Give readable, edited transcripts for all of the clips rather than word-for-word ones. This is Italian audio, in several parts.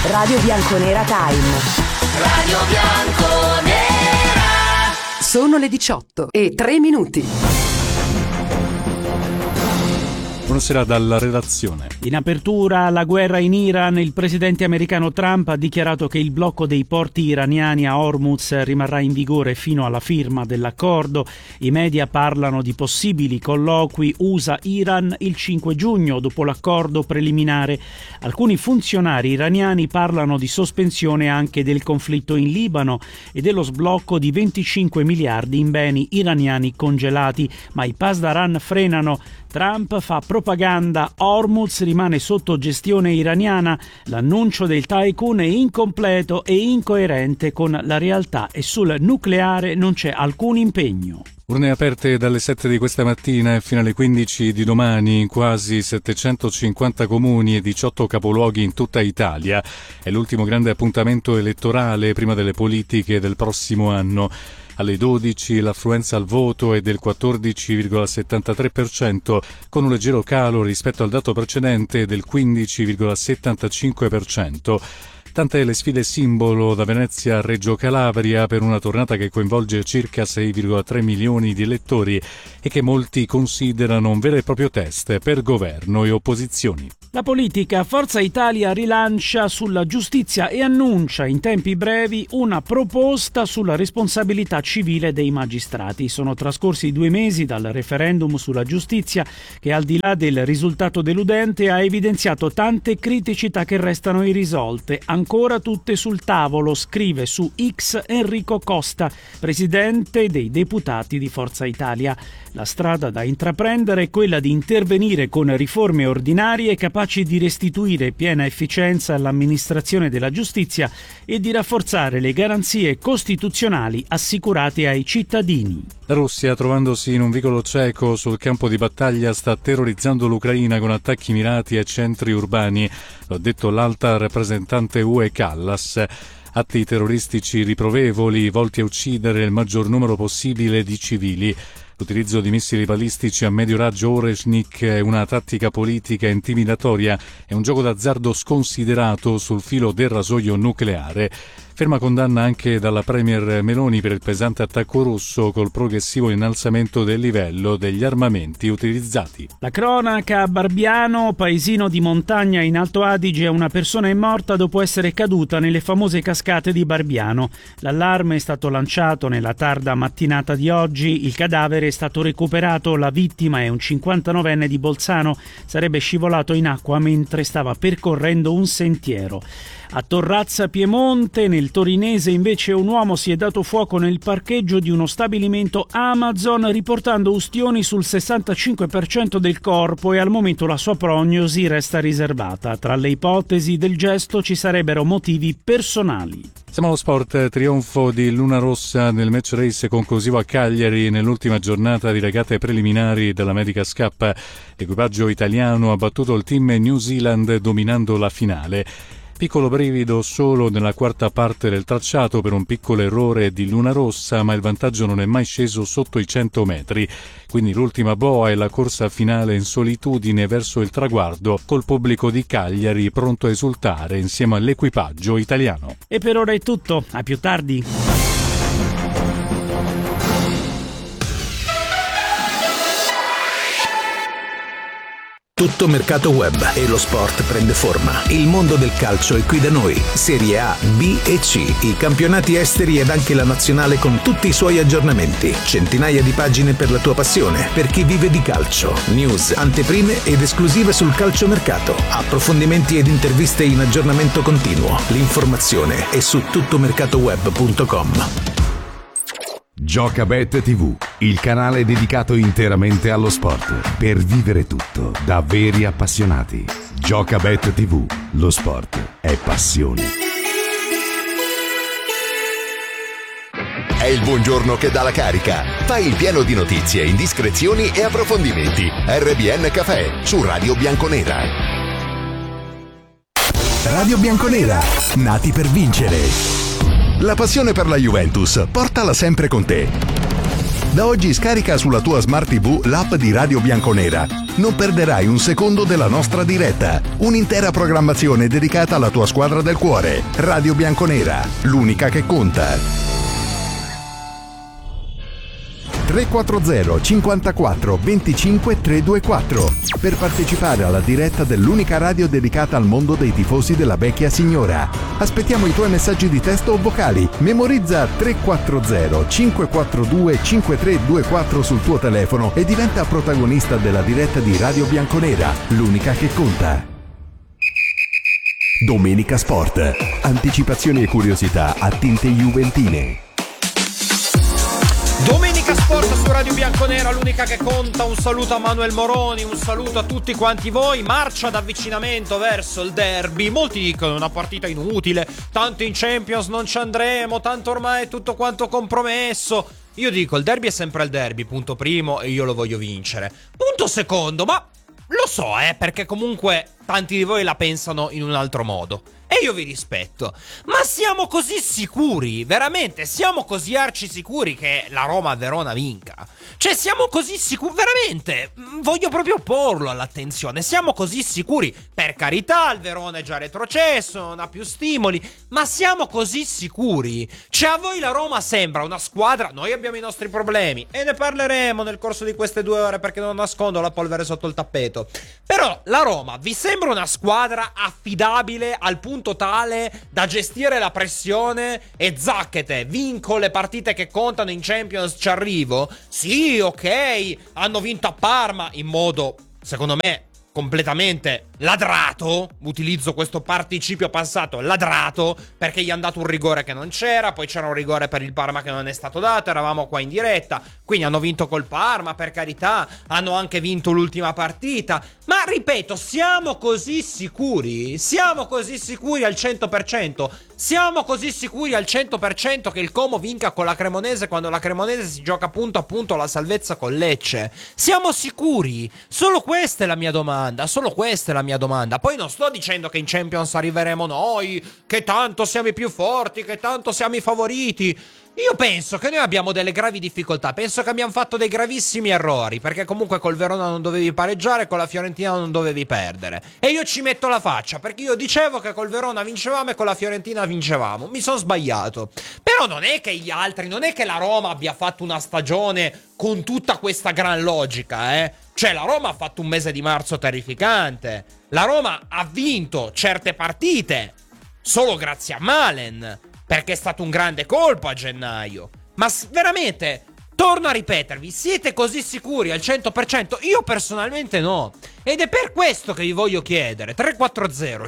Radio Bianconera Time. Radio Bianconera. Sono le 18:03. Buonasera dalla redazione. In apertura alla guerra in Iran, il presidente americano Trump ha dichiarato che il blocco dei porti iraniani a Hormuz rimarrà in vigore fino alla firma dell'accordo. I media parlano di possibili colloqui USA-Iran il 5 giugno, dopo l'accordo preliminare. Alcuni funzionari iraniani parlano di sospensione anche del conflitto in Libano e dello sblocco di 25 miliardi in beni iraniani congelati, ma i Pasdaran frenano. Trump fa propaganda, Hormuz rimane sotto gestione iraniana, l'annuncio del tycoon è incompleto e incoerente con la realtà e sul nucleare non c'è alcun impegno. Urne aperte dalle 7 di questa mattina e fino alle 15 di domani in quasi 750 comuni e 18 capoluoghi in tutta Italia. È l'ultimo grande appuntamento elettorale prima delle politiche del prossimo anno. Alle 12 l'affluenza al voto è del 14,73%, con un leggero calo rispetto al dato precedente del 15,75%. Tante le sfide simbolo da Venezia a Reggio Calabria per una tornata che coinvolge circa 6,3 milioni di elettori e che molti considerano un vero e proprio test per governo e opposizioni. La politica, Forza Italia rilancia sulla giustizia e annuncia in tempi brevi una proposta sulla responsabilità civile dei magistrati. Sono trascorsi 2 mesi dal referendum sulla giustizia che, al di là del risultato deludente, ha evidenziato tante criticità che restano irrisolte, ancora tutte sul tavolo, scrive su X Enrico Costa, presidente dei deputati di Forza Italia. La strada da intraprendere è quella di intervenire con riforme ordinarie capaci di restituire piena efficienza all'amministrazione della giustizia e di rafforzare le garanzie costituzionali assicurate ai cittadini. La Russia, trovandosi in un vicolo cieco sul campo di battaglia, sta terrorizzando l'Ucraina con attacchi mirati ai centri urbani, lo ha detto l'alta rappresentante UE Callas. Atti terroristici riprovevoli volti a uccidere il maggior numero possibile di civili. L'utilizzo di missili balistici a medio raggio Oreshnik è una tattica politica intimidatoria, è un gioco d'azzardo sconsiderato sul filo del rasoio nucleare. Ferma condanna anche dalla premier Meloni per il pesante attacco russo col progressivo innalzamento del livello degli armamenti utilizzati. La cronaca a Barbiano, paesino di montagna in Alto Adige, una persona è morta dopo essere caduta nelle famose cascate di Barbiano. L'allarme è stato lanciato nella tarda mattinata di oggi, il cadavere è stato recuperato, la vittima è un 59enne di Bolzano, sarebbe scivolato in acqua mentre stava percorrendo un sentiero. A Torrazza Piemonte, nel torinese, invece, un uomo si è dato fuoco nel parcheggio di uno stabilimento Amazon, riportando ustioni sul 65% del corpo, e al momento la sua prognosi resta riservata. Tra le ipotesi del gesto ci sarebbero motivi personali. Siamo allo sport, trionfo di Luna Rossa nel match race conclusivo a Cagliari nell'ultima giornata di regate preliminari della America's Cup. L'equipaggio italiano ha battuto il team New Zealand dominando la finale. Piccolo brivido solo nella quarta parte del tracciato per un piccolo errore di Luna Rossa, ma il vantaggio non è mai sceso sotto i 100 metri. Quindi l'ultima boa e la corsa finale in solitudine verso il traguardo, col pubblico di Cagliari pronto a esultare insieme all'equipaggio italiano. E per ora è tutto, a più tardi. Tutto mercato web e lo sport prende forma. Il mondo del calcio è qui da noi. Serie A, B e C, i campionati esteri ed anche la nazionale con tutti i suoi aggiornamenti. Centinaia di pagine per la tua passione, per chi vive di calcio. News, anteprime ed esclusive sul calciomercato. Approfondimenti ed interviste in aggiornamento continuo. L'informazione è su tuttomercatoweb.com. Giocabet TV, il canale dedicato interamente allo sport, per vivere tutto da veri appassionati. Giocabet TV, lo sport è passione. È il buongiorno che dà la carica. Fai il pieno di notizie, indiscrezioni e approfondimenti. RBN Café su Radio Bianconera. Radio Bianconera, nati per vincere. La passione per la Juventus, portala sempre con te. Da oggi scarica sulla tua Smart TV l'app di Radio Bianconera. Non perderai un secondo della nostra diretta. Un'intera programmazione dedicata alla tua squadra del cuore. Radio Bianconera, l'unica che conta. 340 54 25 324 per partecipare alla diretta dell'unica radio dedicata al mondo dei tifosi della vecchia signora. Aspettiamo i tuoi messaggi di testo o vocali. Memorizza 340 542 5324 sul tuo telefono e diventa protagonista della diretta di Radio Bianconera, l'unica che conta. Domenica Sport. Anticipazioni e curiosità a tinte juventine. Domenica Sport su Radio Bianconera, l'unica che conta. Un saluto a Manuel Moroni, un saluto a tutti quanti voi. Marcia d'avvicinamento verso il derby. Molti dicono una partita inutile, tanto in Champions non ci andremo, tanto ormai è tutto quanto compromesso. Io dico, il derby è sempre il derby, punto primo, e io lo voglio vincere. Punto secondo, ma lo so, perché comunque tanti di voi la pensano in un altro modo. E io vi rispetto. Ma siamo così sicuri? Veramente? Siamo così arci sicuri che la Roma-Verona vinca? Cioè, siamo così sicuri? Veramente? Voglio proprio porlo all'attenzione. Siamo così sicuri? Per carità, il Verona è già retrocesso, non ha più stimoli. Ma siamo così sicuri? Cioè, a voi la Roma sembra una squadra? Noi abbiamo i nostri problemi. E ne parleremo nel corso di queste 2 ore, perché non nascondo la polvere sotto il tappeto. Però, la Roma vi sembra una squadra affidabile al punto tale da gestire la pressione e zacchete, vinco le partite che contano in Champions, ci arrivo? Sì, ok, hanno vinto a Parma in modo, secondo me, completamente ladrato. Utilizzo questo participio passato, ladrato, perché gli è andato un rigore che non c'era, poi c'era un rigore per il Parma che non è stato dato, eravamo qua in diretta, quindi hanno vinto col Parma, per carità, hanno anche vinto l'ultima partita, ma ripeto, siamo così sicuri? Siamo così sicuri al 100%? Siamo così sicuri al 100% che il Como vinca con la Cremonese quando la Cremonese si gioca appunto la salvezza con Lecce? Siamo sicuri? Solo questa è la mia domanda, solo questa è la mia domanda. Poi non sto dicendo che in Champions arriveremo noi, che tanto siamo i più forti, che tanto siamo i favoriti. Io penso che noi abbiamo delle gravi difficoltà, penso che abbiamo fatto dei gravissimi errori, perché comunque col Verona non dovevi pareggiare, con la Fiorentina non dovevi perdere. E io ci metto la faccia, perché io dicevo che col Verona vincevamo e con la Fiorentina vincevamo. Mi sono sbagliato. Però non è che gli altri, non è che la Roma abbia fatto una stagione con tutta questa gran logica, Cioè, la Roma ha fatto un mese di marzo terrificante. La Roma ha vinto certe partite solo grazie a Malen, perché è stato un grande colpo a gennaio. Ma veramente, torno a ripetervi, siete così sicuri al 100%? Io personalmente no. Ed è per questo che vi voglio chiedere, 340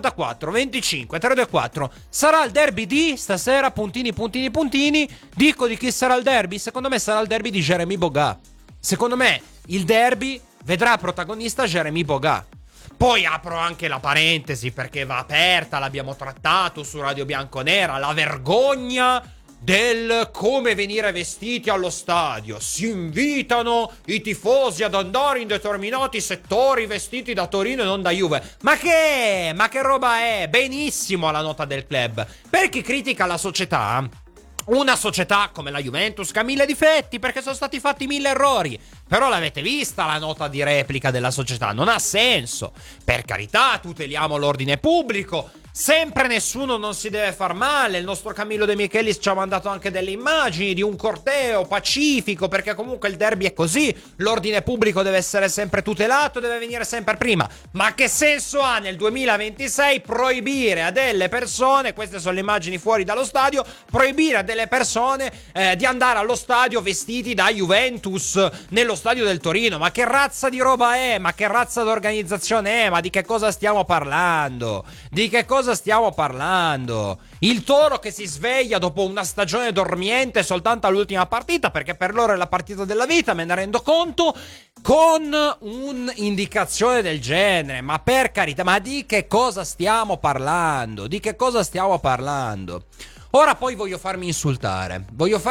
54 25 324, sarà il derby di stasera? Puntini, puntini, puntini. Dico di chi sarà il derby? Secondo me sarà il derby di Jérémy Boga. Secondo me il derby vedrà protagonista Jérémy Boga. Poi apro anche la parentesi perché va aperta, l'abbiamo trattato su Radio Bianconera, la vergogna del come venire vestiti allo stadio. Si invitano i tifosi ad andare in determinati settori vestiti da Torino e non da Juve. Ma che roba è? Benissimo la nota del club. Per chi critica la società, una società come la Juventus che ha 1000 difetti perché sono stati fatti 1000 errori. Però l'avete vista la nota di replica della società? Non ha senso. Per carità, tuteliamo l'ordine pubblico. Sempre nessuno non si deve far male. Il nostro Camillo De Michelis ci ha mandato anche delle immagini di un corteo pacifico, perché comunque il derby è così. L'ordine pubblico deve essere sempre tutelato, deve venire sempre prima. Ma che senso ha nel 2026 proibire a delle persone, queste sono le immagini fuori dallo stadio, proibire a delle persone di andare allo stadio vestiti da Juventus nello stadio del Torino? Ma che razza di roba è? Ma che razza d'organizzazione è? Ma di che cosa stiamo parlando? Di che cosa stiamo parlando? Il Toro che si sveglia dopo una stagione dormiente soltanto all'ultima partita, perché per loro è la partita della vita, me ne rendo conto, con un'indicazione del genere. Ma per carità, ma di che cosa stiamo parlando? Di che cosa stiamo parlando? Ora poi voglio farmi insultare.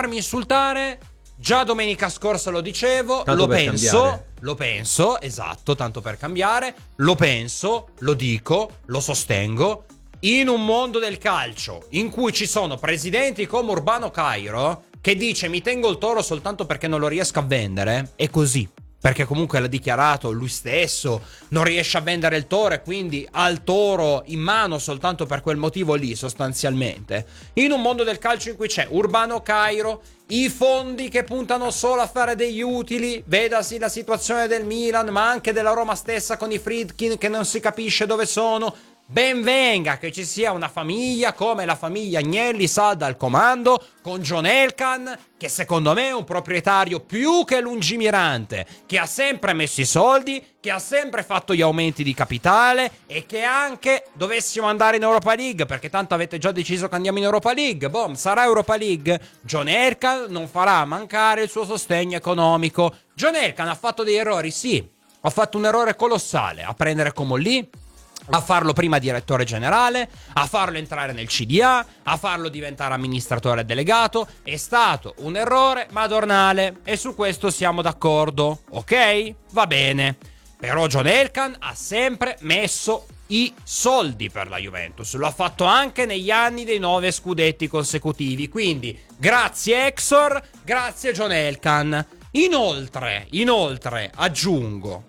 Già domenica scorsa lo dicevo, tanto lo penso, esatto, tanto per cambiare, lo penso, lo dico, lo sostengo. In un mondo del calcio in cui ci sono presidenti come Urbano Cairo, che dice mi tengo il toro soltanto perché non lo riesco a vendere, è così. Perché comunque l'ha dichiarato lui stesso, non riesce a vendere il toro e quindi ha il toro in mano soltanto per quel motivo lì, sostanzialmente. In un mondo del calcio in cui c'è Urbano Cairo, i fondi che puntano solo a fare degli utili, vedasi la situazione del Milan, ma anche della Roma stessa con i Friedkin che non si capisce dove sono. Ben venga che ci sia una famiglia come la famiglia Agnelli salda al comando, con John Elkann, che secondo me è un proprietario più che lungimirante, che ha sempre messo i soldi, che ha sempre fatto gli aumenti di capitale e che anche dovessimo andare in Europa League, perché tanto avete già deciso che andiamo in Europa League, boom, sarà Europa League. John Elkann non farà mancare il suo sostegno economico. John Elkann ha fatto degli errori, sì, ha fatto un errore colossale a prendere Comolli, a farlo prima direttore generale, a farlo entrare nel CDA, a farlo diventare amministratore delegato. È stato un errore madornale e su questo siamo d'accordo, ok? Va bene. Però John Elkann ha sempre messo i soldi per la Juventus, lo ha fatto anche negli anni dei 9 scudetti consecutivi, quindi grazie Exor, grazie John Elkann. Inoltre, aggiungo,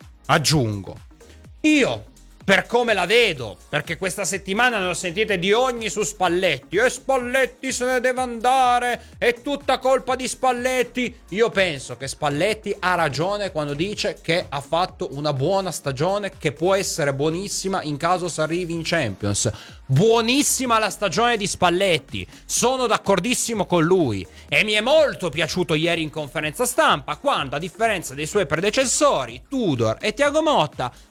io, per come la vedo, perché questa settimana ne ho sentite di ogni su Spalletti, e Spalletti se ne deve andare, è tutta colpa di Spalletti. Io penso che Spalletti ha ragione quando dice che ha fatto una buona stagione, che può essere buonissima in caso si arrivi in Champions. Buonissima la stagione di Spalletti, sono d'accordissimo con lui e mi è molto piaciuto ieri in conferenza stampa quando, a differenza dei suoi predecessori Tudor e Thiago Motta,